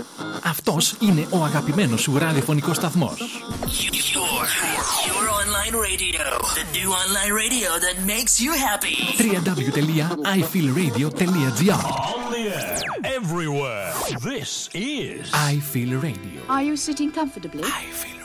Αυτός είναι ο αγαπημένος σου ραδιοφωνικός σταθμός. Your online radio. The new online radio that makes you happy. www.ifeelradio.gr. On the air, everywhere. This is I Feel Radio. Are you sitting comfortably? I Feel